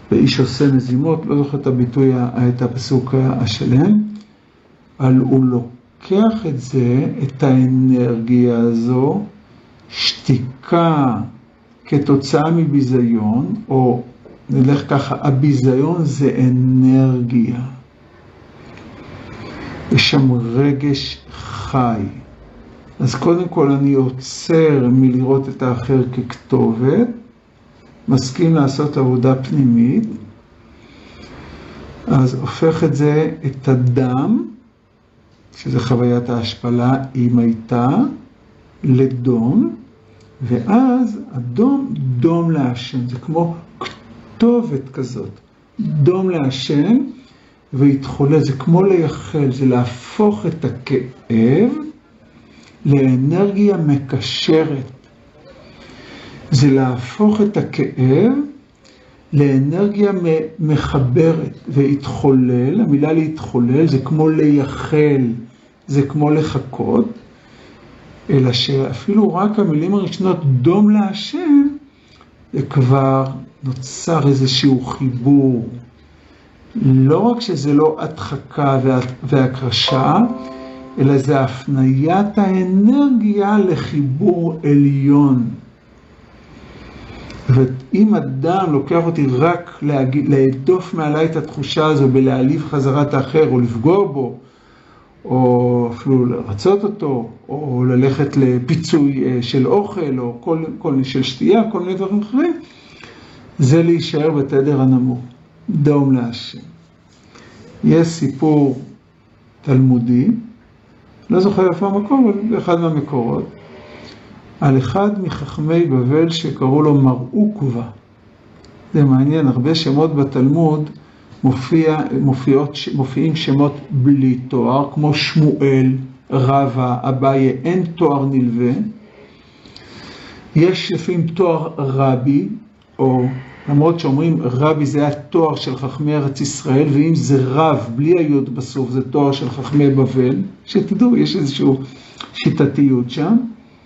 ואיש עושה מזימות, לא זוכר את הביטוי, את הפסוק השלם, אבל הוא לוקח את זה, את האנרגיה הזו, שתיקה כתוצאה מביזיון, או נלך ככה, הביזיון זה אנרגיה. יש שם רגש חי. אז קודם כל אני עוצר מלראות את האחר ככתובת, מסכים לעשות עבודה פנימית, אז הופך את זה, את הדם, שזה חוויית ההשפלה, אם הייתה, לדום, ואז הדום, דום להשם, זה כמו כתובת כזאת, דום להשם, והתחולל, זה כמו לייחל, זה להפוך את הכאב לאנרגיה מקשרת. זה להפוך את הכאב לאנרגיה מחברת, והתחולל, המילה להתחולל זה כמו לייחל, זה כמו לחכות, אלא שאפילו רק המילים הראשונות דום להשם, זה כבר נוצר איזשהו חיבור. לא רק שזה לא הדחקה והקרשה, אלא זה הפניית האנרגיה לחיבור עליון. ואם אדם לוקח אותי רק להדוף מעלי את התחושה הזו בלהעליב חזרת האחר או לפגוע בו, או אפילו לרצות אותו, או ללכת לפיצוי של אוכל, או כל של שתייה, כל מיני דברים אחרים, זה להישאר בתדר הנמוך, דום להשם. יש סיפור תלמודי, לא זוכר איפה המקור, אבל באחד מהמקורות, על אחד מחכמי בבל שקראו לו מר עוקבא. זה מעניין, הרבה שמות בתלמוד מופיעים שמות בלי תואר, כמו שמואל, רבא, אביי, אין תואר נלווה. יש לפעמים תואר רבי, או למרות שאומרים רבי זה התואר של חכמי ארץ ישראל, ואם זה רב בלי היוד בסוף זה תואר של חכמי בבל, שתדעו, יש איזושהי שיטתיות שם.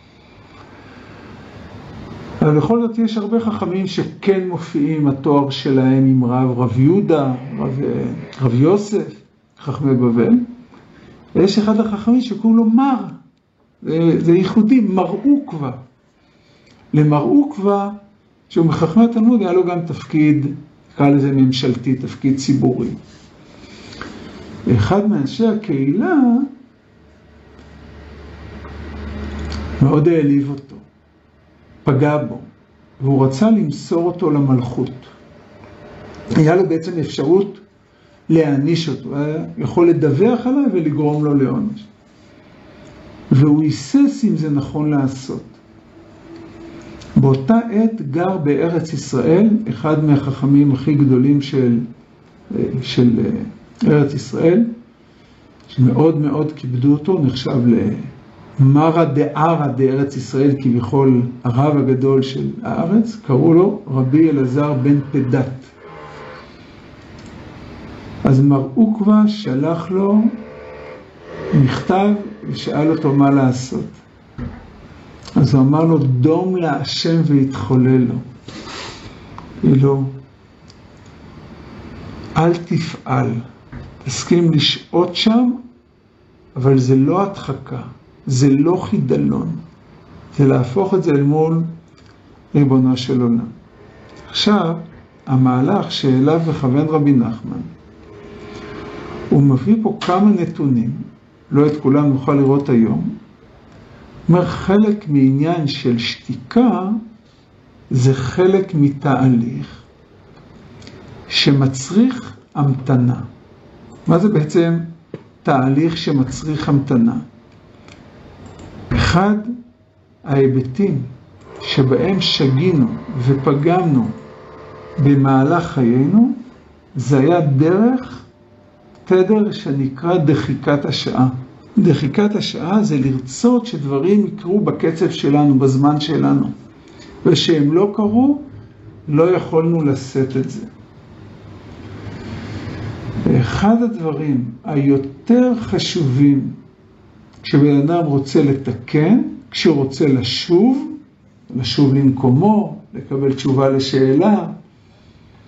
אבל בכל זאת יש הרבה חכמים שכן מופיעים התואר שלהם עם רב יהודה, רב יוסף, חכמי בבל. יש אחד החכמים שקוראים לו מר, זה ייחודי, מר עוקבא. למר עוקבא, שהוא מחכמי התלמוד, היה לו גם תפקיד, קרא לזה ממשלתי, תפקיד ציבורי. אחד מאנשי הקהילה מאוד העליב אותו. פגע בו, והוא רצה למסור אותו למלכות. היה לו בעצם אפשרות להעניש אותו, היה יכול לדווח עליו ולגרום לו לעונש. והוא היסס אם זה נכון לעשות. באותה עת גר בארץ ישראל, אחד מהחכמים הכי גדולים של ארץ ישראל, שמאוד מאוד כיבדו אותו, נחשב מרא דערא דארץ ישראל, כביכול הרב הגדול של הארץ, קראו לו רבי אלעזר בן פדת. אז מר עוקבא שלח לו מכתב ושאל אותו מה לעשות. אז הוא אמר לו, דום להשם והתחולל לו. לא, אל תפעל, תסכים לשעות שם, אבל זה לא הדחקה. זה לא חידלון, זה להפוך את זה אל מול ריבונו של עולם. עכשיו, המהלך שאליו מכוון רבי נחמן, הוא מביא פה כמה נתונים, לא את כולם נוכל לראות היום, אומר חלק מעניין של שתיקה, זה חלק מתהליך שמצריך המתנה. מה זה בעצם תהליך שמצריך המתנה? אחד ההיבטים שבהם שגינו ופגמנו במהלך חיינו, זה היה דרך תדר שנקרא דחיקת השעה. דחיקת השעה זה לרצות שדברים יקרו בקצב שלנו, בזמן שלנו. ושהם לא קרו, לא יכולנו לשאת את זה. אחד הדברים היותר חשובים כשבן אדם רוצה לתקן, כשהוא רוצה לשוב למקומו, לקבל תשובה לשאלה,